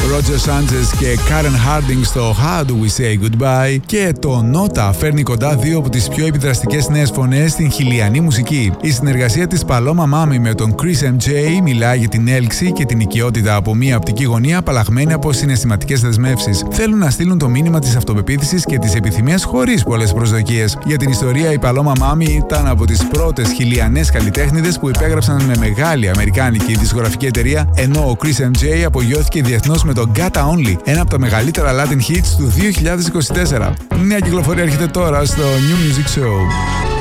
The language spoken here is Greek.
Roger Sanchez και Karen Harding στο How Do We Say Goodbye, και το Nota φέρνει κοντά δύο από τις πιο επιδραστικές νέες φωνές στην χιλιανή μουσική. Η συνεργασία της Paloma Mami με τον Chris MJ μιλάει για την έλξη και την οικειότητα από μία οπτική γωνία απαλλαγμένη από συναισθηματικές δεσμεύσεις. Θέλουν να στείλουν το μήνυμα της αυτοπεποίθησης και της επιθυμίας χωρίς πολλές προσδοκίες. Για την ιστορία, η Paloma Mami ήταν από τις πρώτες χιλιανές καλλιτέχνηδες που υπέγραψαν με μεγάλη αμερικάνικη δισκογραφική εταιρεία, ενώ ο Chris MJ απογειώθηκε διεθνώς με το Gata Only, ένα από τα μεγαλύτερα Latin hits του 2024. Νέα κυκλοφορία έρχεται τώρα στο New Music Show.